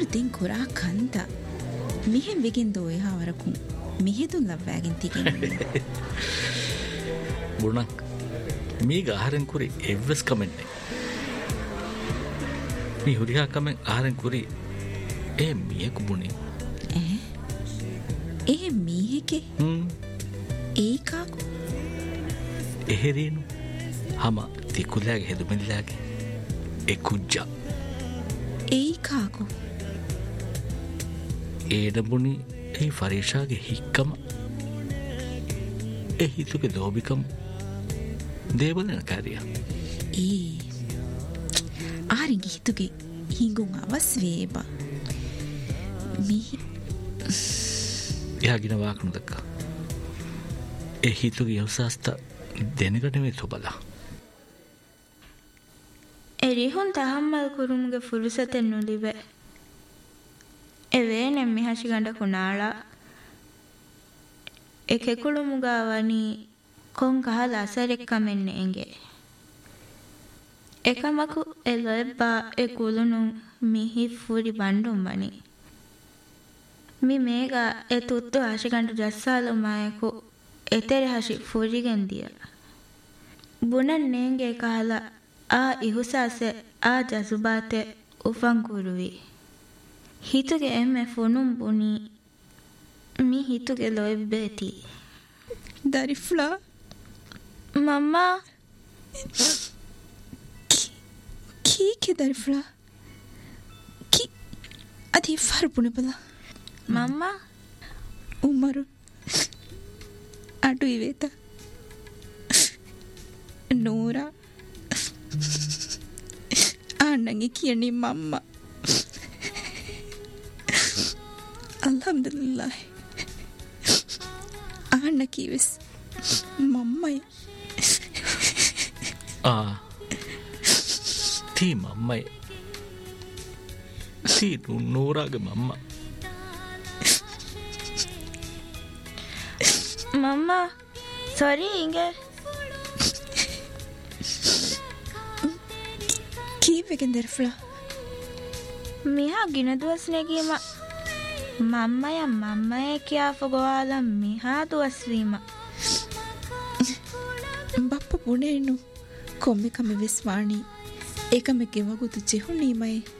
තින් කුරා කන්ත මිහෙන් විගින් දෝයහා වරකුන් මිහෙතුන් ලබ්වෑගෙන් තිගෙන් බුණක් මීග ආහාරෙන් කුරි එව්වස් කමෙන්නේ මී හුරිහා කමෙන් ආහාරෙන් කුරි ඒ මියෙකු බුණි ඒ මීහෙකේ ඒ කාකු එහෙරීනු හම තිකුලෑගේ හෙදුමිල්ලාගේ ඒ කුජ්ජා ඒ කාකු ඒඩබුණි ඒ ෆරීෂාගේ හික්කම ඒ හිතුගේ ලෝබිකම දේවලන කාරිය ඒ ආරිගේ හිතුගේ හිඟුන් අවස් වේබා එයාගෙන වාකනු දක්කා ඒ හිතුගේ යවසාස්ත දෙනකටමේ තුබලා එරිහුන් තහම්මල් කුරුමුගේ ෆුරුසතෙන් නුලිවේ එවේනෙන් මිහසි ගඬ කුණාලා එකෙකුළුමුගා වනි කොන් කහල අසරෙක්කමෙන්න එංගේ එකමකු එලොෙබ්බා එකුළුණු මිහි ෆුරි බණ්ඩුම් වනි මි මේගා එතුත්තු හසිගඬ ජස්සාලුමායකු එතෙරෙ හසි ෆුරිගෙන් දිය බුණන් නේංගේ කහල ಆ ಇಹುಸಾಸೆ ಆ ಜಜುಬಾತೆ ಉಫಂಗುರುವಿ ಹಿತುಗೆ ಎಮ್ಮೆ ಫುನುಂ ಬುನಿ ಮಿ ಹಿತುಗೆ ಲೊಯ್ಬೇತಿ ದರಿಫ್ಲಾ ಮಮ್ಮ ಕೀಕೆ ದರಿಫ್ಲಾ ಕಿ ಅದಿ ಫರ್ಬುನೆ ಬಲ ಮಮ್ಮ ಉಮರು ಅಡು ಇವೇತ ನೂರಾ ආන්නගේ කියන්නේ මම්ම අල්හම්දුලිල්ලාහ් ආන්න කිවස් මම්මයි තී මම්මයි තී නූරාගේ මම්ම මම්ම සොරි ඉංගේ කීවෙකෙන් දරෆ්ලා මිහා ගිනදුවස්නැගීම මම්මය කියාෆගොවාලම් මිහා දුවස්වීම බප්ප පුනේනු කොම්මෙකම විස්වාණී ඒකම ගෙවගුතු චෙහුණීමයි